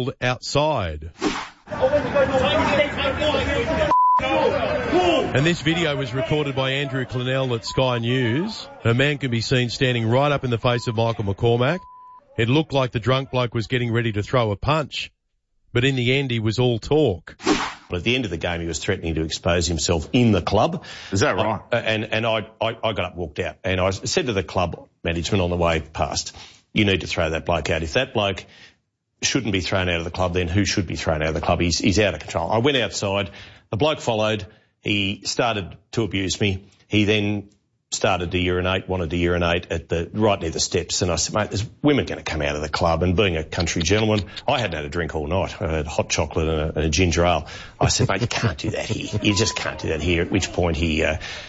killed outside. And this video was recorded by Andrew Clennell at Sky News. A man can be seen standing right up in the face of Michael McCormack. It looked like the drunk bloke was getting ready to throw a punch, but in the end he was all talk. At the end of the game, he was threatening to expose himself in the club. Is that right? And I got up, walked out, and I said to the club management on the way past, you need to throw that bloke out. If that bloke shouldn't be thrown out of the club, then who should be thrown out of the club? He's out of control. I went outside. The bloke followed. He started to abuse me. He then started to urinate, wanted to urinate right near the steps. And I said, mate, there's women going to come out of the club. And being a country gentleman, I hadn't had a drink all night. I had hot chocolate and a ginger ale. I said, mate, you can't do that here. You just can't do that here. At which point he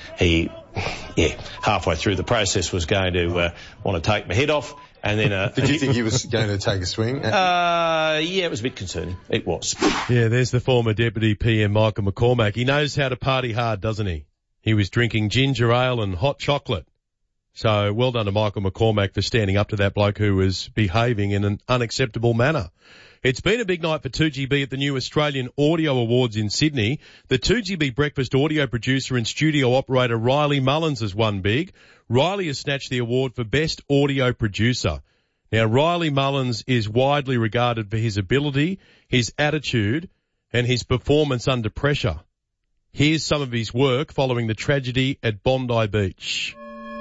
halfway through the process was going to want to take my head off. And then, did you think he was going to take a swing? Yeah, it was a bit concerning. It was. Yeah, there's the former Deputy PM, Michael McCormack. He knows how to party hard, doesn't he? He was drinking ginger ale and hot chocolate. So well done to Michael McCormack for standing up to that bloke who was behaving in an unacceptable manner. It's been a big night for 2GB at the new Australian Audio Awards in Sydney. The 2GB breakfast audio producer and studio operator Riley Mullins has won big. Riley has snatched the award for Best Audio Producer. Now, Riley Mullins is widely regarded for his ability, his attitude, and his performance under pressure. Here's some of his work following the tragedy at Bondi Beach.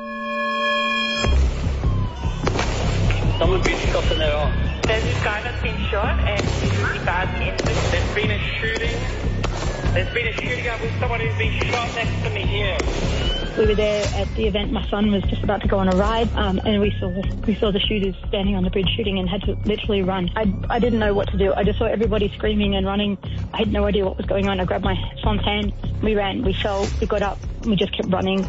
Someone beat stuff in their arm. There's this guy that's been shot and he's really bad injuries. There's been a shooting up with someone who's been shot next to me here. We were there at the event. My son was just about to go on a ride, and we saw the shooters standing on the bridge shooting and had to literally run. I didn't know what to do. I just saw everybody screaming and running. I had no idea what was going on. I grabbed my son's hand. We ran. We fell. We got up. And we just kept running.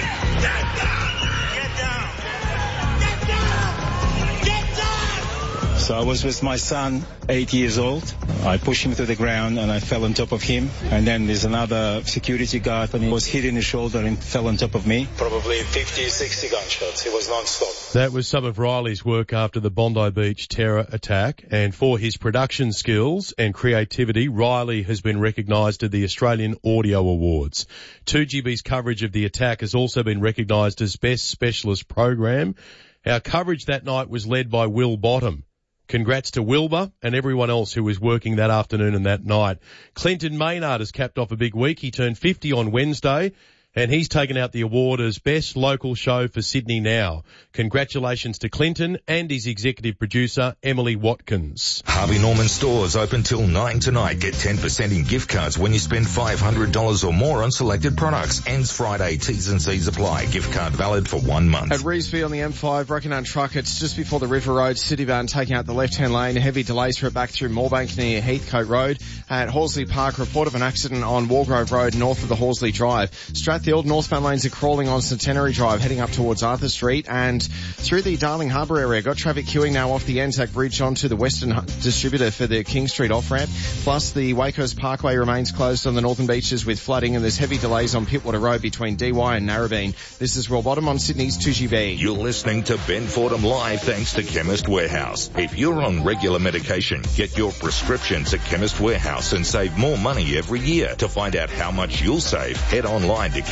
So I was with my son, 8 years old. I pushed him to the ground and I fell on top of him. And then there's another security guard and he was hit in the shoulder and fell on top of me. Probably 50, 60 gunshots. It was non-stop. That was some of Riley's work after the Bondi Beach terror attack. And for his production skills and creativity, Riley has been recognised at the Australian Audio Awards. 2GB's coverage of the attack has also been recognised as Best Specialist Program. Our coverage that night was led by Will Bottom. Congrats to Wilbur and everyone else who was working that afternoon and that night. Clinton Maynard has capped off a big week. He turned 50 on Wednesday, and he's taken out the award as Best Local Show for Sydney Now. Congratulations to Clinton and his executive producer, Emily Watkins. Harvey Norman stores open till 9 tonight. Get 10% in gift cards when you spend $500 or more on selected products. Ends Friday. T's and C's apply. Gift card valid for 1 month. At Revesby on the M5, Rockingham truck, it's just before the River Road City van taking out the left-hand lane. Heavy delays for it back through Moorebank near Heathcote Road. At Horsley Park, report of an accident on Walgrove Road north of the Horsley Drive. Strathfield, northbound lanes are crawling on Centenary Drive, heading up towards Arthur Street. And through the Darling Harbour area, got traffic queuing now off the Anzac Bridge onto the Western Distributor for the King Street off-ramp. Plus, the Wakehurst Parkway remains closed on the northern beaches with flooding, and there's heavy delays on Pittwater Road between DY and Narrabeen. This is Will Bottom on Sydney's 2GB. You're listening to Ben Fordham Live thanks to Chemist Warehouse. If you're on regular medication, get your prescriptions at Chemist Warehouse and save more money every year. To find out how much you'll save, head online to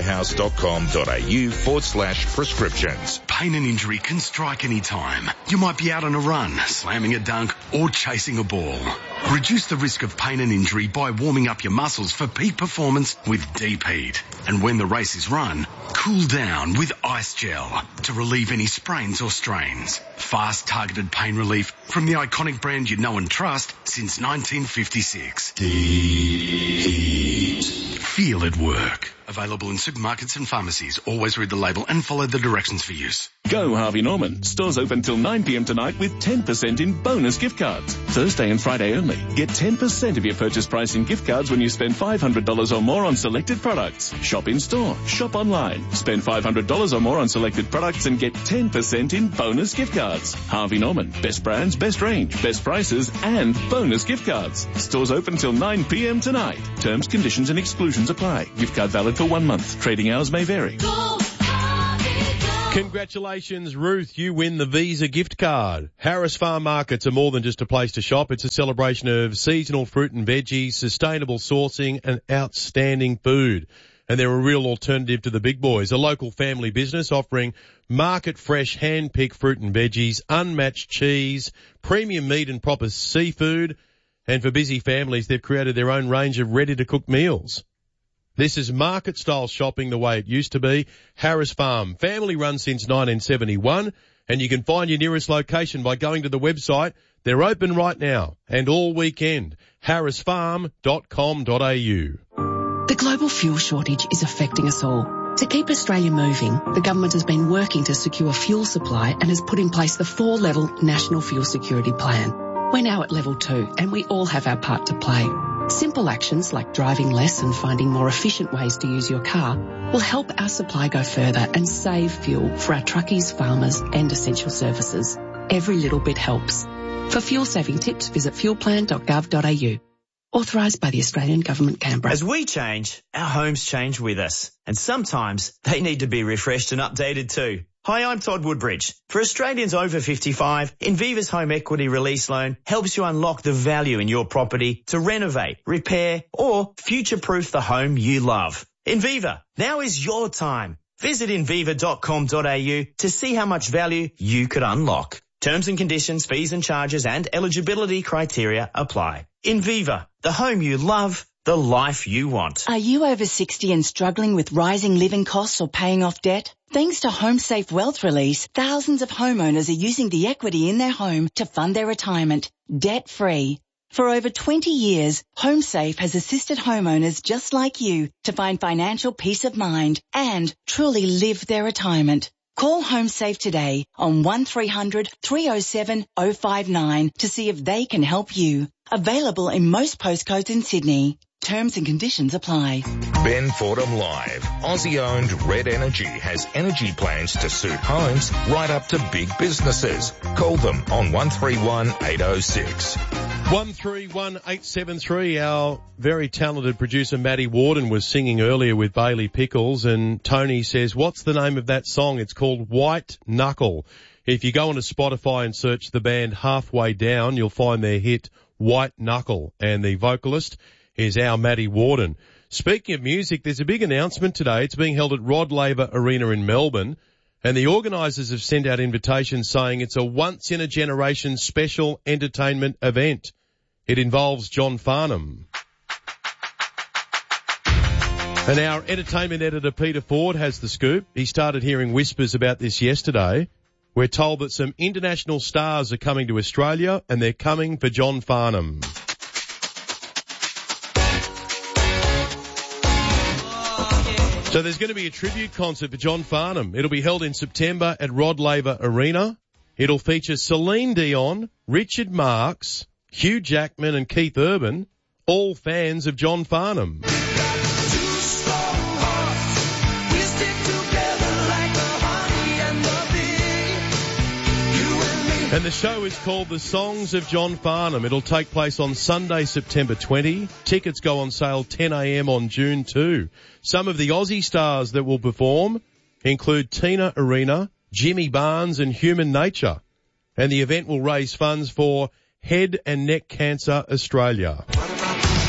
chemistwarehouse.com.au/prescriptions. Pain and injury can strike any time. You might be out on a run, slamming a dunk, or chasing a ball. Reduce the risk of pain and injury by warming up your muscles for peak performance with Deep Heat. And when the race is run, cool down with Ice Gel to relieve any sprains or strains. Fast, targeted pain relief from the iconic brand you know and trust since 1956. Deep Heat. Feel it work. Available in supermarkets and pharmacies. Always read the label and follow the directions for use. Go Harvey Norman. Stores open till 9 p.m. tonight with 10% in bonus gift cards. Thursday and Friday only. Get 10% of your purchase price in gift cards when you spend $500 or more on selected products. Shop in store. Shop online. Spend $500 or more on selected products and get 10% in bonus gift cards. Harvey Norman. Best brands, best range, best prices, and bonus gift cards. Stores open till 9 p.m. tonight. Terms, conditions, and exclusions apply. Gift card valid for 1 month. Trading hours may vary. Go, Harvey, go. Congratulations, Ruth. You win the Visa gift card. Harris Farm Markets are more than just a place to shop. It's a celebration of seasonal fruit and veggies, sustainable sourcing and outstanding food. And they're a real alternative to the big boys. A local family business offering market fresh hand-picked fruit and veggies, unmatched cheese, premium meat and proper seafood. And for busy families, they've created their own range of ready-to-cook meals. This is market-style shopping the way it used to be. Harris Farm, family run since 1971, and you can find your nearest location by going to the website. They're open right now and all weekend. harrisfarm.com.au. The global fuel shortage is affecting us all. To keep Australia moving, the government has been working to secure fuel supply and has put in place the 4-level National Fuel Security Plan. We're now at level 2 and we all have our part to play. Simple actions like driving less and finding more efficient ways to use your car will help our supply go further and save fuel for our truckies, farmers and essential services. Every little bit helps. For fuel saving tips, visit fuelplan.gov.au. Authorised by the Australian Government, Canberra. As we change, our homes change with us. And sometimes they need to be refreshed and updated too. Hi, I'm Todd Woodbridge. For Australians over 55, Inviva's Home Equity Release Loan helps you unlock the value in your property to renovate, repair or future-proof the home you love. Inviva, now is your time. Visit inviva.com.au to see how much value you could unlock. Terms and conditions, fees and charges and eligibility criteria apply. Inviva, the home you love, the life you want. Are you over 60 and struggling with rising living costs or paying off debt? Thanks to HomeSafe Wealth Release, thousands of homeowners are using the equity in their home to fund their retirement, debt-free. For over 20 years, HomeSafe has assisted homeowners just like you to find financial peace of mind and truly live their retirement. Call HomeSafe today on 1300 307 059 to see if they can help you. Available in most postcodes in Sydney. Terms and conditions apply. Ben Fordham Live. Aussie-owned Red Energy has energy plans to suit homes right up to big businesses. Call them on 131 806. 131873. Our very talented producer Maddie Warden was singing earlier with Bailey Pickles, and Tony says, what's the name of that song? It's called White Knuckle. If you go onto Spotify and search the band Halfway Down, you'll find their hit White Knuckle, and the vocalist is our Maddie Warden. Speaking of music, there's a big announcement today. It's being held at Rod Laver Arena in Melbourne, and the organisers have sent out invitations saying it's a once-in-a-generation special entertainment event. It involves John Farnham. And our entertainment editor, Peter Ford, has the scoop. He started hearing whispers about this yesterday. We're told that some international stars are coming to Australia, and they're coming for John Farnham. So there's going to be a tribute concert for John Farnham. It'll be held in September at Rod Laver Arena. It'll feature Celine Dion, Richard Marx, Hugh Jackman and Keith Urban, all fans of John Farnham. And the show is called The Songs of John Farnham. It'll take place on Sunday, September 20. Tickets go on sale 10 a.m. on June 2. Some of the Aussie stars that will perform include Tina Arena, Jimmy Barnes and Human Nature. And the event will raise funds for Head and Neck Cancer Australia.